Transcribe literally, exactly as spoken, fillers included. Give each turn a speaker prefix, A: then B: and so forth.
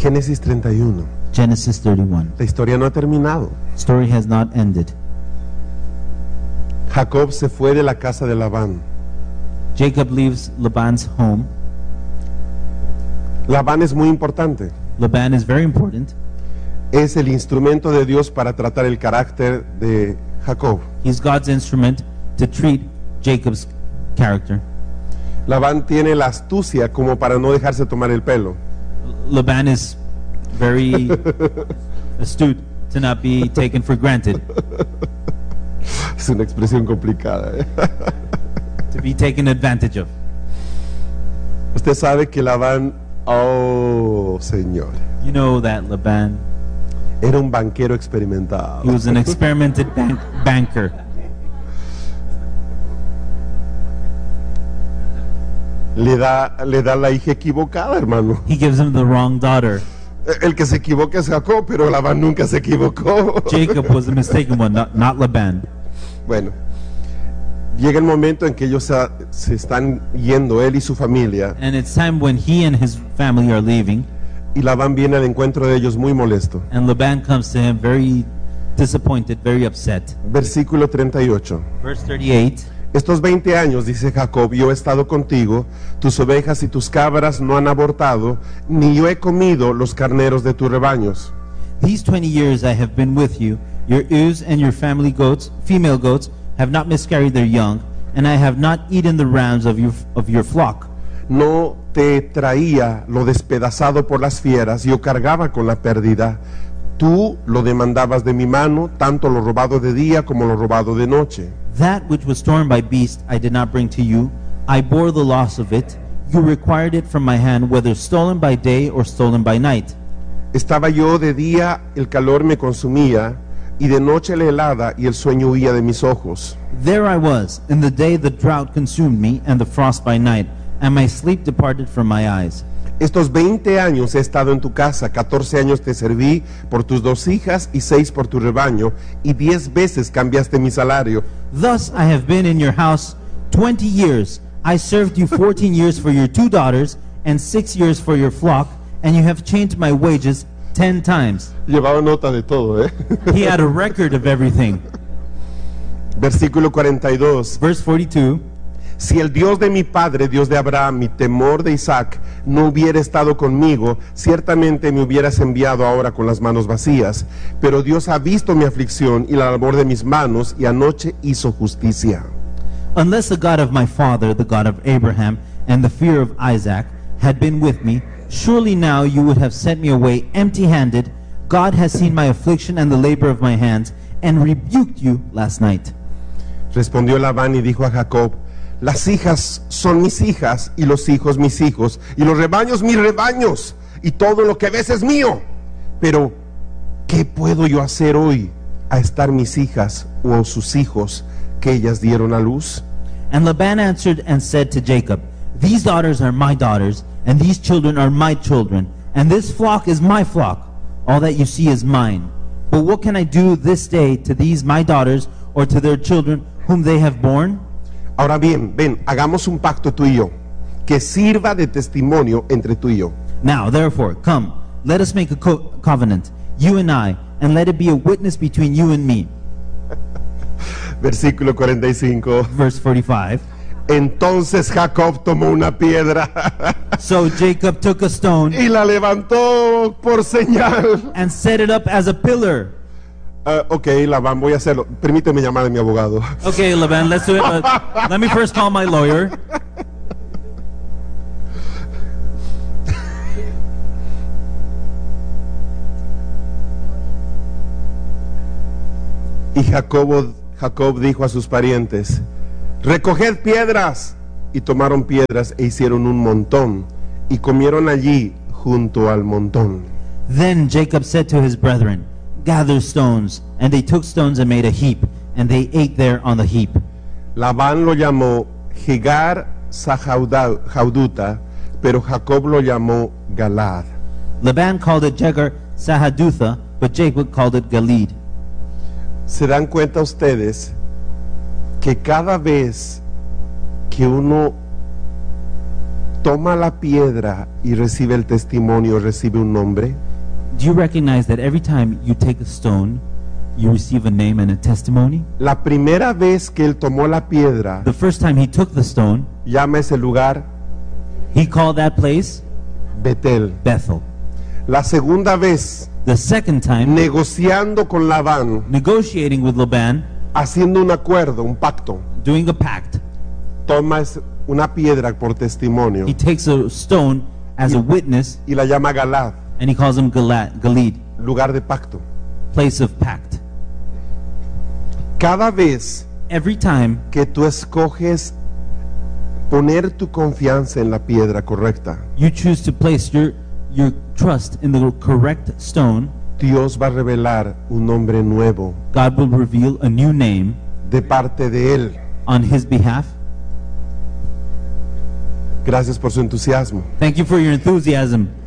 A: Génesis treinta y uno.
B: Genesis thirty-one.
A: La historia no ha terminado.
B: Story has not ended.
A: Jacob se fue de la casa de Labán.
B: Jacob leaves Laban's home.
A: Labán es muy importante.
B: Laban is very important.
A: Es el instrumento de Dios para tratar el carácter de Jacob.
B: He's God's instrument to treat Jacob's character.
A: Labán tiene la astucia como para no dejarse tomar el pelo.
B: Laban is very astute to not be taken for granted,
A: Es una expresión complicada, ¿eh?
B: to be taken advantage of.
A: Usted sabe que Labán, oh Señor,
B: You know that Laban,
A: era un banquero experimentado.
B: he was an experimented bank, banker.
A: Le da, le da la hija equivocada, hermano.
B: He gives him the wrong daughter.
A: El que se equivoca es Jacob, pero Labán nunca se equivocó.
B: Jacob was the mistaken one, not, not Laban.
A: Bueno, llega el momento en que ellos se, se están yendo, él y su familia,
B: And it's time when he and his family are leaving,
A: y Labán viene al encuentro de ellos muy molesto.
B: and Laban comes to him very disappointed, very upset.
A: Versículo treinta y ocho.
B: Verse thirty-eight.
A: Estos veinte años, dice Jacob, yo he estado contigo, tus ovejas y tus cabras no han abortado, ni yo he comido los carneros de tus rebaños.
B: These twenty years I have been with you. Your ewes and your family goats, female goats, have not miscarried their young, and I have not eaten the rams of your, of your flock.
A: No te traía lo despedazado por las fieras, yo cargaba con la pérdida. Tú lo demandabas de mi mano, tanto lo robado de día como lo robado de noche.
B: That which was torn by beast I did not bring to you. I bore the loss of it. You required it from my hand, whether stolen by day or stolen by night.
A: Estaba yo de día, el calor me consumía, y de noche la helada y el sueño huía de mis ojos.
B: There I was. In the day the drought consumed me, and the frost by night, and my sleep departed from my eyes.
A: Estos veinte años he estado en tu casa, catorce años te serví por tus dos hijas y seis por tu rebaño, y diez veces cambiaste mi salario.
B: Thus I have been in your house twenty years. I served you fourteen years for your two daughters, and six years for your flock, and you have changed my wages ten times.
A: Llevaba nota de todo, ¿eh?
B: He had a record of everything.
A: Versículo cuarenta y dos.
B: Verse forty-two.
A: Si el Dios de mi padre, Dios de Abraham, mi temor de Isaac, no hubiera estado conmigo, ciertamente me hubieras enviado ahora con las manos vacías. Pero Dios ha visto mi aflicción y la labor de mis manos, y anoche hizo justicia.
B: Unless the God of my father, the God of Abraham, and the fear of Isaac had been with me, surely now you would have sent me away empty-handed. God has seen my affliction and the labor of my hands, and rebuked you last night.
A: Respondió Labán y dijo a Jacob: las hijas son mis hijas, y los hijos mis hijos, y los rebaños mis rebaños, y todo lo que ves es mío. Pero, ¿qué puedo yo hacer hoy a estar mis hijas o sus hijos que ellas dieron a luz?
B: And Laban answered and said to Jacob, These daughters are my daughters, and these children are my children, and this flock is my flock. All that you see is mine. But what can I do this day to these my daughters, or to their children whom they have borne?
A: Ahora bien, ven, hagamos un pacto tú y yo, que sirva de testimonio entre tú y yo.
B: Now, therefore, come, let us make a co- covenant, you and I, and let it be a witness between you and me.
A: Versículo cuarenta y cinco.
B: Verse forty-five.
A: Entonces Jacob tomó una piedra
B: So Jacob took a stone
A: y la levantó por señal.
B: and set it up as a pillar.
A: Uh, ok, Labán, voy a hacerlo. Permíteme llamar a mi abogado.
B: Okay, Laban, let's do it. But let me first call my lawyer.
A: Y Jacobo, Jacob dijo a sus parientes: recoged piedras. Y tomaron piedras e hicieron un montón, y comieron allí junto al montón.
B: Then Jacob said to his brethren, Gather stones. And they took stones and made a heap, and they ate there on the heap.
A: Labán lo llamó Jegar Sahauduta, pero Jacob lo llamó Galad.
B: Laban called it Jegar Sahadutha, but Jacob called it Galid.
A: ¿Se dan cuenta ustedes que cada vez que uno toma la piedra y recibe el testimonio, recibe un nombre?
B: Do you recognize that every time you take a stone, you receive a name and a testimony?
A: La primera vez que él tomó la piedra,
B: The first time he took the stone,
A: llama ese lugar
B: he called that place
A: Betel.
B: Bethel.
A: La segunda vez,
B: The second time,
A: negociando con Labán,
B: negotiating with Laban,
A: haciendo un acuerdo, un pacto,
B: doing a pact,
A: toma es- una piedra por testimonio
B: he takes a stone as a witness
A: y la llama Galad,
B: and he calls him Gala- Galid,
A: lugar de pacto.
B: place of pact.
A: Cada vez
B: Every time
A: que tú escoges poner tu confianza en la piedra correcta,
B: you choose to place your, your trust in the correct stone,
A: Dios va a revelar un nombre nuevo
B: God will reveal a new name
A: de parte de Él.
B: on his behalf.
A: Gracias por su entusiasmo.
B: Thank you for your enthusiasm.